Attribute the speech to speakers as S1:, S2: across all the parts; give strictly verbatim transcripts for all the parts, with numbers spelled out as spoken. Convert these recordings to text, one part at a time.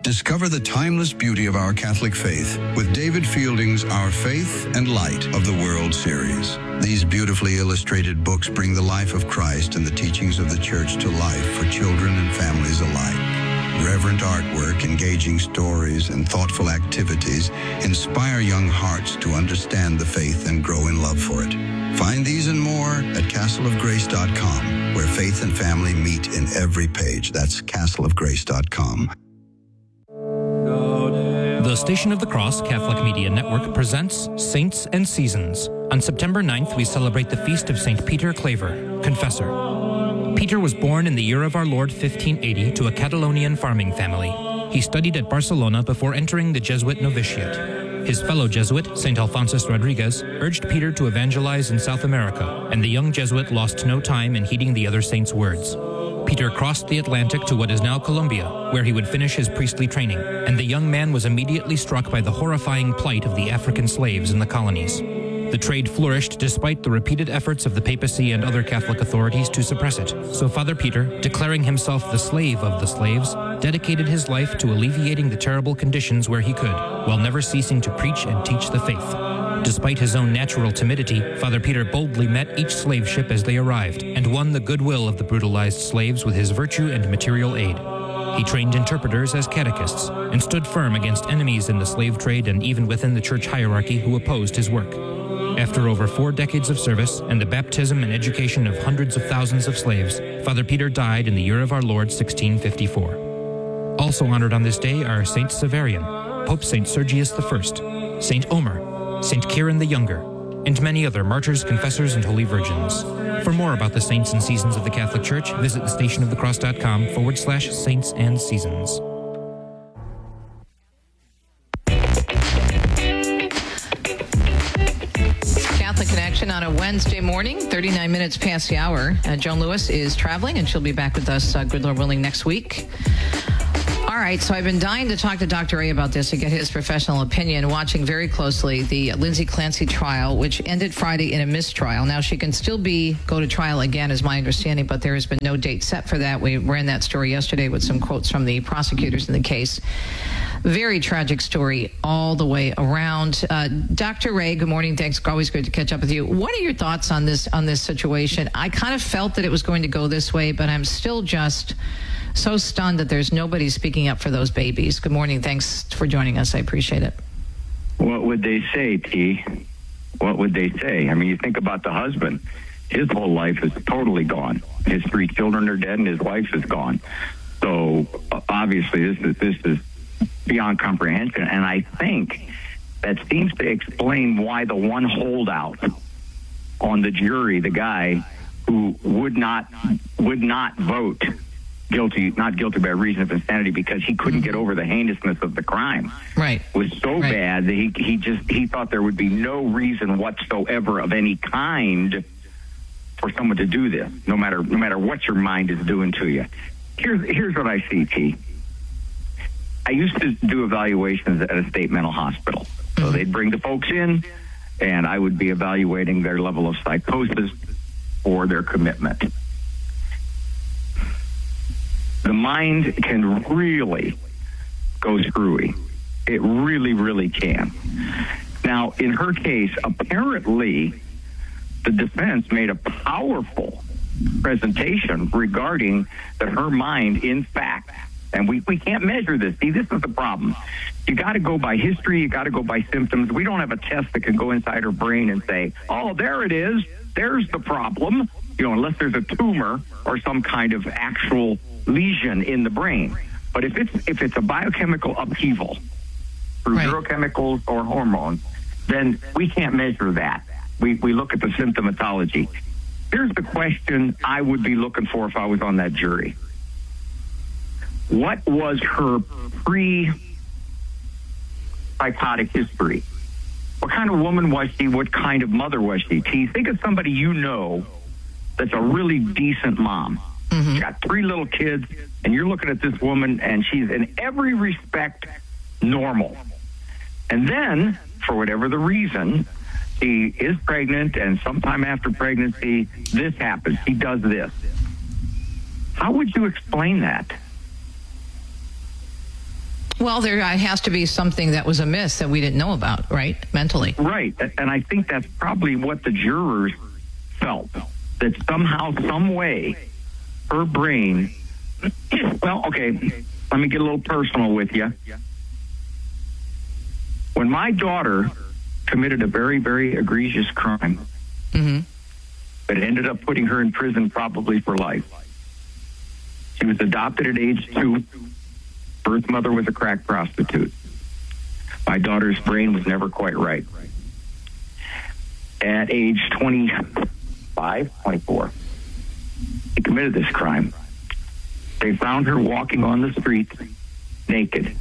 S1: Discover the timeless beauty of our Catholic faith with David Fielding's Our Faith and Light of the World series. These beautifully illustrated books bring the life of Christ and the teachings of the Church to life for children and families alike. Reverent artwork, engaging stories, and thoughtful activities inspire young hearts to understand the faith and grow in love for it. Find these and more at castle of grace dot com, where faith and family meet in every page. That's castle of grace dot com.
S2: The Station of the Cross Catholic Media Network presents Saints and Seasons. On September ninth, we celebrate the feast of Saint Peter Claver, Confessor. Peter was born in the year of our Lord fifteen eighty to a Catalonian farming family. He studied at Barcelona before entering the Jesuit novitiate. His fellow Jesuit, Saint Alphonsus Rodriguez, urged Peter to evangelize in South America, and the young Jesuit lost no time in heeding the other saint's words. Peter crossed the Atlantic to what is now Colombia, where he would finish his priestly training, and the young man was immediately struck by the horrifying plight of the African slaves in the colonies. The trade flourished despite the repeated efforts of the papacy and other Catholic authorities to suppress it. So Father Peter, declaring himself the slave of the slaves, dedicated his life to alleviating the terrible conditions where he could, while never ceasing to preach and teach the faith. Despite his own natural timidity, Father Peter boldly met each slave ship as they arrived and won the goodwill of the brutalized slaves with his virtue and material aid. He trained interpreters as catechists and stood firm against enemies in the slave trade and even within the church hierarchy who opposed his work. After over four decades of service and the baptism and education of hundreds of thousands of slaves, Father Peter died in the year of our Lord sixteen fifty-four. Also honored on this day are Saint Severian, Pope Saint Sergius the First, Saint Omer, Saint Kieran the Younger, and many other martyrs, confessors, and holy virgins. For more about the saints and seasons of the Catholic Church, visit thestationofthecross.com forward slash saints and seasons.
S3: Catholic Connection on a Wednesday morning, thirty-nine minutes past the hour. Uh, Joan Lewis is traveling, and she'll be back with us, uh, good Lord willing, next week. All right, so I've been dying to talk to Doctor A about this and get his professional opinion, watching very closely the Lindsay Clancy trial, which ended Friday in a mistrial. Now, she can still be go to trial again, is my understanding, but there has been no date set for that. We ran that story yesterday with some quotes from the prosecutors in the case. Very tragic story all the way around. Uh, Doctor Ray, good morning. Thanks. Always good to catch up with you. What are your thoughts on this on this situation? I kind of felt that it was going to go this way, but I'm still just so stunned that there's nobody speaking up for those babies. Good morning. Thanks for joining us. I appreciate it.
S4: What would they say, T? What would they say? I mean, you think about the husband. His whole life is totally gone. His three children are dead and his wife is gone. So uh, obviously this is this is beyond comprehension. And I think that seems to explain why the one holdout on the jury, the guy who would not would not vote guilty, not guilty by reason of insanity, because he couldn't get over the heinousness of the crime.
S3: Right.
S4: Was so
S3: right.
S4: bad that he he just he thought there would be no reason whatsoever of any kind for someone to do this, no matter no matter what your mind is doing to you. Here's here's what I see, T. I used to do evaluations at a state mental hospital. So they'd bring the folks in, and I would be evaluating their level of psychosis or their commitment. The mind can really go screwy. It really, really can. Now, in her case, apparently, the defense made a powerful presentation regarding that her mind, in fact, and we, we can't measure this. See, this is the problem. You got to go by history. You got to go by symptoms. We don't have a test that can go inside her brain and say, oh, there it is. There's the problem. You know, unless there's a tumor or some kind of actual lesion in the brain. But if it's if it's a biochemical upheaval through right. neurochemicals or hormones, then we can't measure that. We we look at the symptomatology. Here's the question I would be looking for if I was on that jury. What was her pre-psychotic history? What kind of woman was she? What kind of mother was she? T, think of somebody you know that's a really decent mom. Mm-hmm. She's got three little kids, and you're looking at this woman, and she's in every respect normal. And then, for whatever the reason, she is pregnant, and sometime after pregnancy, this happens. She does this. How would you explain that?
S3: Well, there has to be something that was amiss that we didn't know about, right? Mentally.
S4: Right. And I think that's probably what the jurors felt, that somehow, some way, her brain, well, okay, let me get a little personal with you. When my daughter committed a very, very egregious crime, mm-hmm. that ended up putting her in prison probably for life. She was adopted at age two. Birth mother was a crack prostitute. My daughter's brain was never quite right. At age twenty-five, twenty-four, she committed this crime. They found her walking on the street naked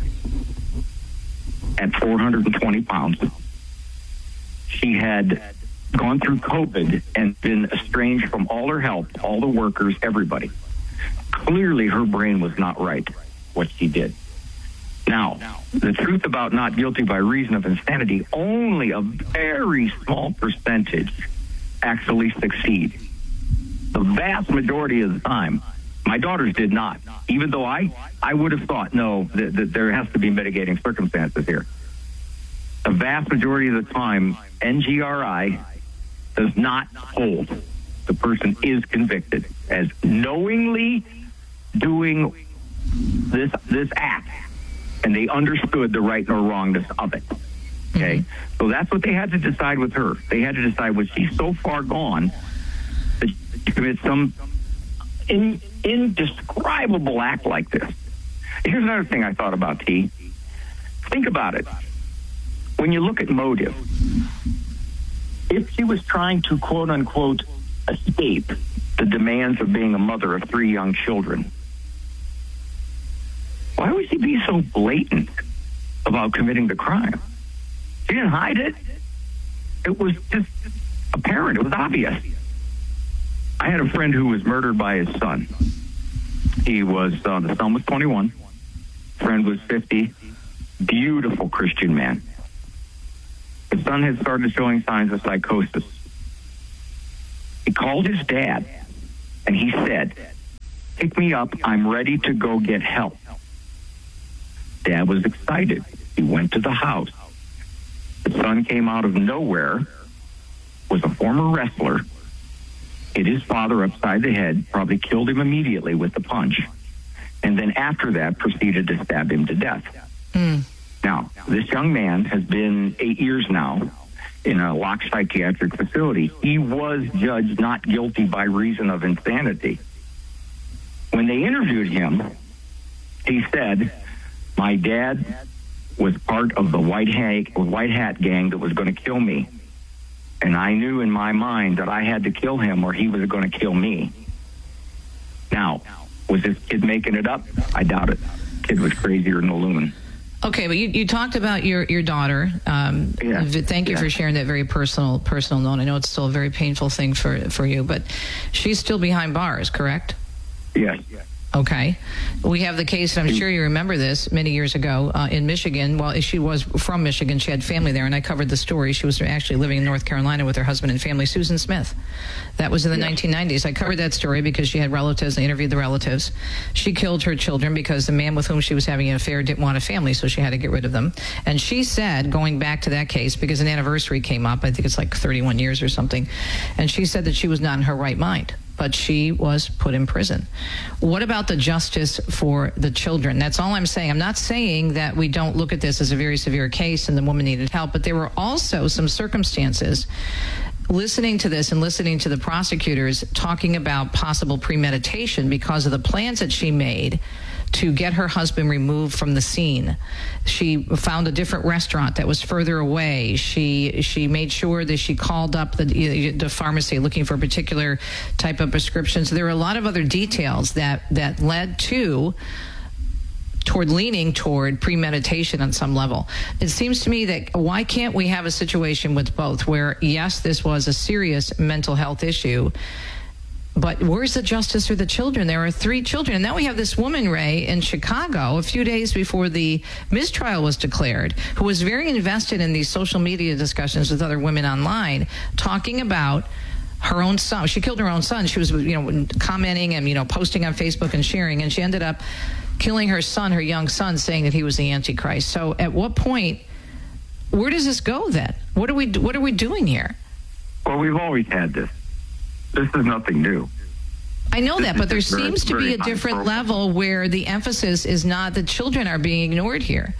S4: at four hundred twenty pounds. She had gone through COVID and been estranged from all her help, all the workers, everybody. Clearly, her brain was not right, what she did. Now, the truth about not guilty by reason of insanity, only a very small percentage actually succeed. The vast majority of the time, my daughters did not, even though I, I would have thought, no, that, that there has to be mitigating circumstances here. The vast majority of the time, N G R I does not hold. The person is convicted as knowingly doing this this act, and they understood the right or wrongness of it. Okay? Mm-hmm. So that's what they had to decide with her. They had to decide, was she so far gone that she commit some in, indescribable act like this? Here's another thing I thought about, T. Think about it. When you look at motive, if she was trying to, quote unquote, escape the demands of being a mother of three young children, why would she be so blatant about committing the crime? She didn't hide it. It was just apparent. It was obvious. I had a friend who was murdered by his son. He was, uh, the son was twenty-one. Friend was fifty. Beautiful Christian man. His son had started showing signs of psychosis. He called his dad, and he said, "Pick me up. I'm ready to go get help." Dad was excited. He went to the house. The son came out of nowhere, was a former wrestler, hit his father upside the head, probably killed him immediately with the punch, and then after that proceeded to stab him to death. Mm. Now, this young man has been eight years now in a locked psychiatric facility. He was judged not guilty by reason of insanity. When they interviewed him, he said, "My dad was part of the white hat, white hat gang that was going to kill me. And I knew in my mind that I had to kill him or he was going to kill me." Now, was this kid making it up? I doubt it. Kid was crazier than a loon.
S3: Okay, but you, you talked about your, your daughter. Um,
S4: yeah.
S3: Thank you
S4: yeah.
S3: for sharing that very personal personal note. I know it's still a very painful thing for, for you, but she's still behind bars, correct?
S4: Yes.
S3: Okay. We have the case, and I'm sure you remember this, many years ago uh, in Michigan. Well, she was from Michigan. She had family there, and I covered the story. She was actually living in North Carolina with her husband and family, Susan Smith. That was in the yes. nineteen nineties. I covered that story because she had relatives. I interviewed the relatives. She killed her children because the man with whom she was having an affair didn't want a family, so she had to get rid of them. And she said, going back to that case, because an anniversary came up, I think it's like thirty-one years or something, and she said that she was not in her right mind, but she was put in prison. What about the justice for the children? That's all I'm saying. I'm not saying that we don't look at this as a very severe case and the woman needed help, but there were also some circumstances, listening to this and listening to the prosecutors talking about possible premeditation because of the plans that she made to get her husband removed from the scene. She found a different restaurant that was further away. She she made sure that she called up the, the pharmacy looking for a particular type of prescription. So there were a lot of other details that, that led to toward leaning toward premeditation on some level. It seems to me that why can't we have a situation with both where, yes, this was a serious mental health issue, but where's the justice for the children? There are three children. And now we have this woman, Ray, in Chicago, a few days before the mistrial was declared, who was very invested in these social media discussions with other women online, talking about her own son. She killed her own son. She was, you know, commenting and, you know, posting on Facebook and sharing, and she ended up killing her son, her young son, saying that he was the Antichrist. So at what point, where does this go then? What are we, what are we doing here?
S4: Well, we've always had this. This is nothing new.
S3: I know
S4: This
S3: that,
S4: is
S3: but there
S4: just very-
S3: seems to be
S4: very
S3: a different
S4: high
S3: level where the emphasis is not that children are being ignored here.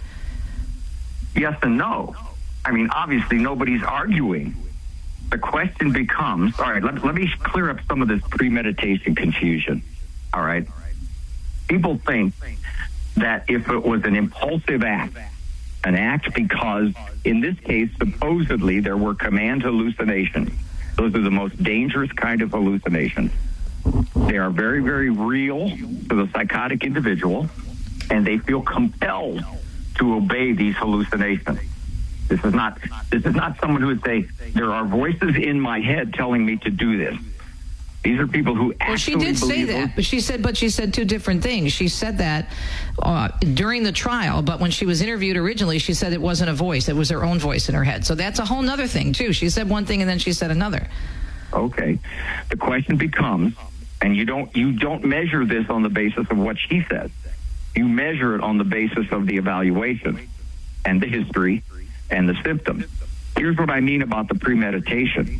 S4: Yes and no. I mean, obviously, nobody's arguing. The question becomes, all right, let, let me clear up some of this premeditation confusion. All right? People think that if it was an impulsive act, an act because, in this case, supposedly there were command hallucinations. Those are the most dangerous kind of hallucinations. They are very, very real to the psychotic individual, and they feel compelled to obey these hallucinations. This is not this is not someone who would say, there are voices in my head telling me to do this. These are people who actually
S3: Well, she did say
S4: believe
S3: that,
S4: those-
S3: but she said, but she said two different things. She said that uh, during the trial, but when she was interviewed originally, she said it wasn't a voice; it was her own voice in her head. So that's a whole other thing too. She said one thing and then she said another.
S4: Okay. The question becomes, and you don't you don't measure this on the basis of what she said. You measure it on the basis of the evaluation and the history and the symptoms. Here's what I mean about the premeditation.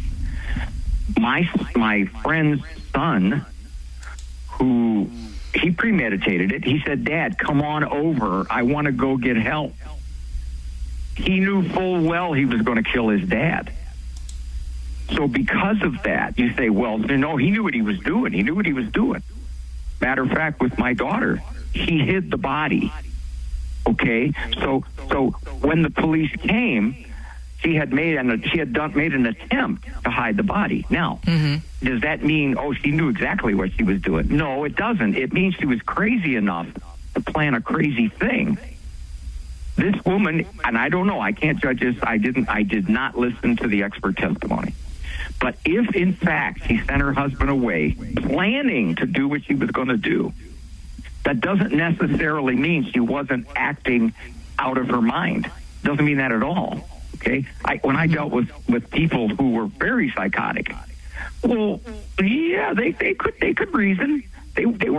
S4: My my friend's son, who he premeditated it, he said, "Dad, come on over. I want to go get help." He knew full well he was going to kill his dad. So because of that, you say, well, no, he knew what he was doing. He knew what he was doing. Matter of fact, with my daughter, he hid the body. Okay? So so when the police came, she had made an she had done made an attempt to hide the body. Now, mm-hmm. does that mean, oh, she knew exactly what she was doing? No, it doesn't. It means she was crazy enough to plan a crazy thing. This woman, and I don't know, I can't judge this. I didn't I did not listen to the expert testimony. But if, in fact, she sent her husband away planning to do what she was going to do, that doesn't necessarily mean she wasn't acting out of her mind. Doesn't mean that at all. Okay? I, when I dealt with, with people who were very psychotic, well, yeah, they, they could they could reason. They they were